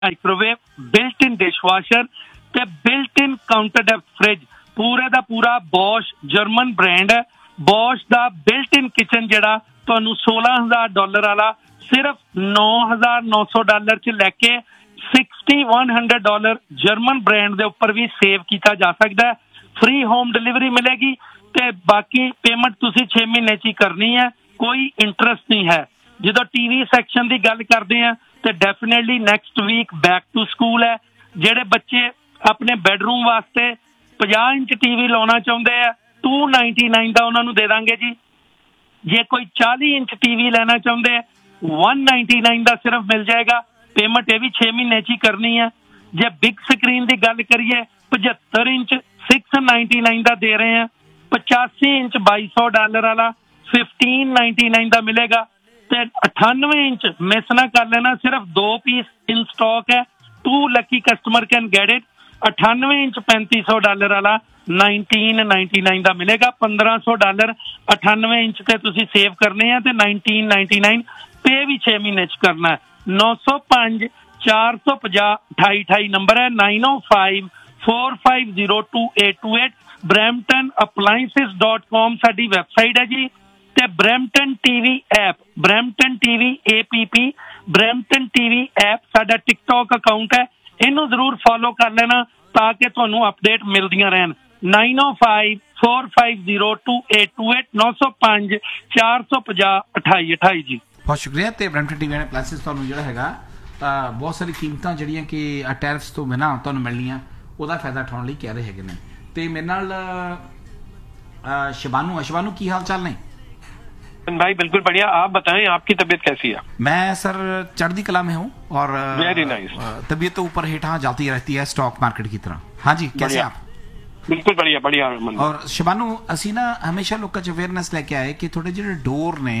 Microwave, built ਇਨ dishwasher ਤੇ built ਇਨ counter depth fridge, ਪੂਰੇ ਦਾ ਪੂਰਾ ਬੋਸ਼ ਜਰਮਨ ਬ੍ਰਾਂਡ ਹੈ। ਬੋਸ਼ ਦਾ ਬਿਲਟ ਇਨ ਕਿਚਨ ਜਿਹੜਾ ਤੁਹਾਨੂੰ $16,000 ਵਾਲਾ ਸਿਰਫ $9,900 ਚ ਲੈ ਕੇ $6,100 ਜਰਮਨ ਬ੍ਰਾਂਡ ਦੇ ਉੱਪਰ ਵੀ ਸੇਵ ਕੀਤਾ ਜਾ ਸਕਦਾ ਹੈ। ਫ੍ਰੀ ਹੋਮ ਡਿਲੀਵਰੀ ਮਿਲੇਗੀ ਤੇ ਬਾਕੀ ਪੇਮੈਂਟ ਤੁਸੀਂ 6 ਮਹੀਨੇ 'ਚ ਹੀ ਕਰਨੀ ਹੈ, ਕੋਈ ਇੰਟਰਸਟ ਨਹੀਂ ਹੈ। ਜਦੋਂ ਟੀਵੀ ਸੈਕਸ਼ਨ ਦੀ ਗੱਲ ਕਰਦੇ ਆ ਤੇ definitely next week back to school ਹੈ। ਜਿਹੜੇ ਬੱਚੇ ਆਪਣੇ ਬੈਡਰੂਮ ਵਾਸਤੇ 50 ਇੰਚ ਟੀਵੀ ਲਾਉਣਾ ਚਾਹੁੰਦੇ ਆ, $299 ਦਾ ਉਹਨਾਂ ਨੂੰ ਦੇ ਦਾਂਗੇ ਜੀ। ਜੇ ਕੋਈ 40 ਇੰਚ ਟੀਵੀ ਲੈਣਾ ਚਾਹੁੰਦੇ ਆ, $199 ਦਾ ਸਿਰਫ ਮਿਲ ਜਾਏਗਾ। ਪੇਮੈਂਟ ਇਹ ਵੀ 6 ਮਹੀਨੇ 'ਚ ਹੀ ਕਰਨੀ ਹੈ। ਜੇ ਬਿਗ ਸਕਰੀਨ ਦੀ ਗੱਲ ਕਰੀਏ, 75 ਇੰਚ $699 ਦਾ ਦੇ ਰਹੇ ਆ। 85 ਇੰਚ $2,200 ਵਾਲਾ $1,599 ਦਾ ਮਿਲੇਗਾ ਤੇ 98 ਇੰਚ ਮਿਸ ਨਾ ਕਰ ਲੈਣਾ, ਸਿਰਫ 2 ਪੀਸ ਇਨ ਸਟਾਕ ਹੈ। 2 Lucky customer can get it. 98 inch $3,500 ਵਾਲਾ $1,999 ਦਾ ਮਿਲੇਗਾ। $1,500 98 ਇੰਚ ਤੇ ਤੁਸੀਂ ਸੇਵ ਕਰਨੇ ਆ ਤੇ $1,999 ਪੇ ਵੀ 6 ਮਹੀਨੇ 'ਚ ਕਰਨਾ ਹੈ। 905 450 2828 ਨੰਬਰ ਹੈ। 9054502828 bramptonappliances.com ਸਾਡੀ ਵੈਬਸਾਈਟ ਹੈ ਜੀ। ਤੇ Brampton TV app, Brampton TV APP, Brampton TV app ਸਾਡਾ ਟਿਕਟੌਕ ਅਕਾਊਂਟ ਹੈ, ਇਹਨੂੰ ਜ਼ਰੂਰ ਫੋਲੋ ਕਰ ਲੈਣਾ ਤਾਂ ਕਿ ਤੁਹਾਨੂੰ ਅਪਡੇਟ ਮਿਲਦੀਆਂ ਰਹਿਣ। 9054502828 905 450 2828 ਜੀ। ਬਹੁਤ ਸ਼ੁਕਰੀਆ। ਤੇ ਬਰੈਂਪਟਨ ਟੀਵੀ ਐਂਡ ਅਪਲਾਈਐਂਸਿਸ ਤੁਹਾਨੂੰ ਜਿਹੜਾ ਹੈਗਾ ਬਹੁਤ ਸਾਰੀ ਕੀਮਤਾਂ ਜਿਹੜੀਆਂ ਕਿ ਟੈਰਿਫਸ ਤੋਂ ਬਿਨਾਂ ਤੁਹਾਨੂੰ ਮਿਲਣੀਆਂ, ਉਹਦਾ ਫਾਇਦਾ ਉਠਾਉਣ ਲਈ ਕਹਿ ਰਹੇ ਹੈਗੇ ਨੇ। ਤੇ ਮੇਰੇ ਨਾਲ शिबानू की हाल चाल नहीं? भाई बिल्कुल बढ़िया, आप बताएं आपकी तबीयत कैसी है? मैं सर चढ़ती कला में हूँ और वेरी नाइस। तबीयत तो ऊपर हेठा जाती रहती है स्टॉक मार्केट की तरह। हाँ जी, कैसे आप? बिल्कुल बढ़िया बढ़िया। और शिबानू असी ना हमेशा लोगों च अवेयरनेस लेके आए कि थोड़े ਜਿਹੜੇ डोर ने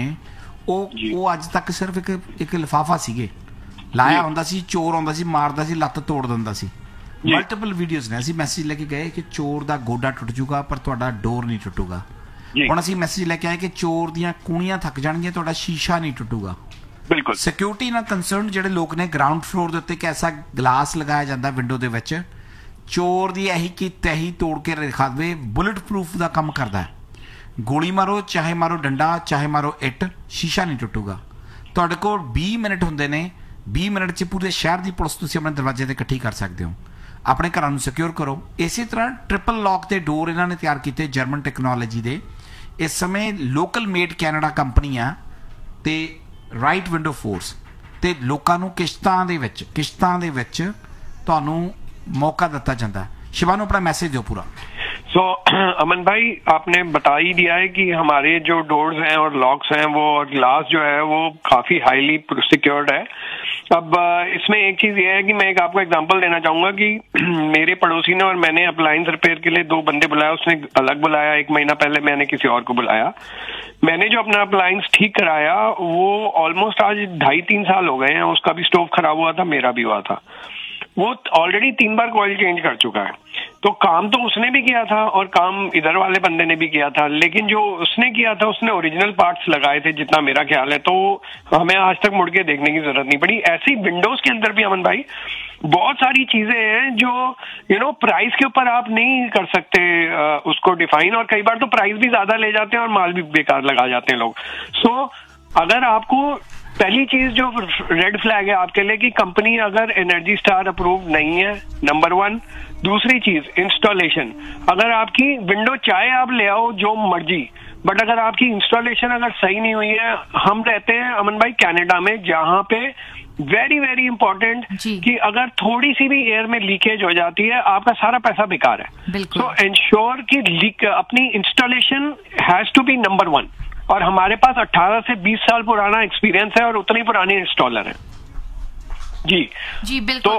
ਉਹ ਅੱਜ ਤੱਕ ਸਿਰਫ ਇੱਕ ਲਿਫਾਫਾ ਸੀਗੇ, ਲਾਇਆ ਹੁੰਦਾ ਸੀ, ਚੋਰ ਆਉਂਦਾ ਸੀ, ਮਾਰਦਾ ਸੀ, ਲੱਤ ਤੋੜ ਦਿੰਦਾ ਸੀ। ਮਲਟੀਪਲ ਵੀਡੀਓਜ਼ ਨੇ ਅਸੀਂ ਮੈਸੇਜ ਲੈ ਕੇ ਗਏ ਕਿ ਚੋਰ ਦਾ ਗੋਡਾ ਟੁੱਟ ਜੂਗਾ ਪਰ ਤੁਹਾਡਾ ਡੋਰ ਨਹੀਂ ਟੁੱਟੂਗਾ। ਹੁਣ ਅਸੀਂ ਮੈਸੇਜ ਲੈ ਕੇ ਆਏ ਕਿ ਚੋਰ ਦੀਆਂ ਕੂਣੀਆਂ ਥੱਕ ਜਾਣਗੀਆਂ, ਤੁਹਾਡਾ ਸ਼ੀਸ਼ਾ ਨਹੀਂ ਟੁੱਟੂਗਾ। ਬਿਲਕੁਲ ਸਿਕਿਉਰਿਟੀ ਨਾਲ ਕੰਸਰਨ ਜਿਹੜੇ ਲੋਕ ਨੇ, ਗਰਾਊਂਡ ਫਲੋਰ ਦੇ ਉੱਤੇ ਇੱਕ ਐਸਾ ਗਲਾਸ ਲਗਾਇਆ ਜਾਂਦਾ ਵਿੰਡੋ ਦੇ ਵਿੱਚ, ਚੋਰ ਦੀ ਇਹੀ ਕੀ ਤਹੀ ਤੋੜ ਕੇ ਦਿਖਾ ਦੇਵੇ। ਬੁਲਟ ਪ੍ਰੂਫ ਦਾ ਕੰਮ ਕਰਦਾ ਹੈ। ਗੋਲੀ ਮਾਰੋ, ਚਾਹੇ ਮਾਰੋ ਡੰਡਾ, ਚਾਹੇ ਮਾਰੋ ਇੱਟ, ਸ਼ੀਸ਼ਾ ਨਹੀਂ ਟੁੱਟੂਗਾ। ਤੁਹਾਡੇ ਕੋਲ 20 ਮਿੰਟ ਹੁੰਦੇ ਨੇ, 20 ਮਿੰਟ 'ਚ ਪੂਰੇ ਸ਼ਹਿਰ ਦੀ ਪੁਲਿਸ ਤੁਸੀਂ ਆਪਣੇ ਦਰਵਾਜ਼ੇ ਤੇ ਇਕੱਠੀ ਕਰ ਸਕਦੇ ਹੋ। ਆਪਣੇ ਘਰਾਂ ਨੂੰ ਸਿਕਿਉਰ ਕਰੋ। ਇਸੇ ਤਰ੍ਹਾਂ ਟ੍ਰਿਪਲ ਲੌਕ ਦੇ ਡੋਰ ਇਹਨਾਂ ਨੇ ਤਿਆਰ ਕੀਤੇ ਜਰਮਨ ਟੈਕਨੋਲੋਜੀ ਦੇ। ਇਸ ਸਮੇਂ ਲੋਕਲ ਮੇਡ ਕੈਨੇਡਾ ਕੰਪਨੀ ਆ ਤੇ ਰਾਈਟ ਵਿੰਡੋ ਫੋਰਸ ਤੇ ਲੋਕਾਂ ਨੂੰ ਕਿਸ਼ਤਾਂ ਦੇ ਵਿੱਚ ਤੁਹਾਨੂੰ मौका दिता जाता है। शिबानू अपना मैसेज दो पूरा। अमन भाई आपने बता ही दिया है कि हमारे जो डोर्स हैं और लॉक्स हैं वो ग्लास जो है वो काफी हाईली सिक्योर्ड है। अब इसमें एक चीज ये है कि मैं एक आपको एग्जांपल देना चाहूंगा कि मेरे पड़ोसी ने और मैंने अप्लायंस रिपेयर के लिए 2 बंदे बुलाया, उसने अलग बुलाया, 1 महीना पहले मैंने किसी और को बुलाया। मैंने जो अपना अप्लायंस ठीक कराया वो ऑलमोस्ट आज 2.5-3 साल हो गए हैं। उसका भी स्टोव खराब हुआ था, मेरा भी हुआ था। वो ऑलरेडी 3 बार कॉइल चेंज कर चुका है। तो काम तो उसने भी किया था और काम इधर वाले बंदे ने भी किया था, लेकिन जो उसने किया था उसने ओरिजिनल पार्ट्स लगाए थे जितना मेरा ख्याल है, तो हमें आज तक मुड़ के देखने की जरूरत नहीं पड़ी। ऐसी विंडोज के अंदर भी अमन भाई बहुत सारी चीजें हैं जो प्राइस के ऊपर आप नहीं कर सकते उसको डिफाइन, और कई बार तो प्राइस भी ज्यादा ले जाते हैं और माल भी बेकार लगा जाते हैं लोग। सो अगर आपको पहली चीज जो रेड फ्लैग है आपके लिए कि कंपनी अगर एनर्जी स्टार अप्रूव नहीं है, नंबर 1। दूसरी चीज इंस्टॉलेशन, अगर आपकी विंडो चाहे आप ले आओ जो मर्जी, बट अगर आपकी इंस्टॉलेशन अगर सही नहीं हुई है, हम रहते हैं अमन भाई कनाडा में जहां पे वेरी वेरी इंपॉर्टेंट कि अगर थोड़ी सी भी एयर में लीकेज हो जाती है आपका सारा पैसा बेकार है। सो एंश्योर कि अपनी installation has to be number 1। और हमारे पास 18 से 20 साल पुराना एक्सपीरियंस है और उतनी पुरानी इंस्टॉलर है जी बिल्कुल।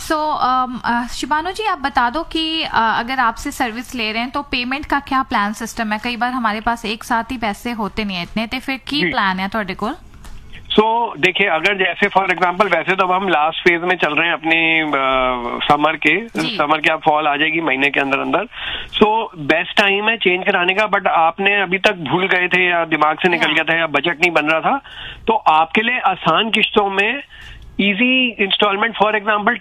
शिबानू जी आप बता दो कि अगर आपसे सर्विस ले रहे हैं तो पेमेंट का क्या प्लान सिस्टम है? कई बार हमारे पास एक साथ ही पैसे होते नहीं है इतने, तो फिर की प्लान है थोड़े को? देखिए अगर जैसे फॉर एग्जांपल वैसे तो अब हम लास्ट फेज में चल रहे हैं अपने समर के अब फॉल आ जाएगी महीने के अंदर अंदर। बेस्ट टाइम है चेंज कराने का, बट आपने अभी तक भूल गए थे या दिमाग से निकल गया था या बजट नहीं बन रहा था, तो आपके लिए आसान किश्तों में ईजी इंस्टॉलमेंट फॉर एग्जाम्पल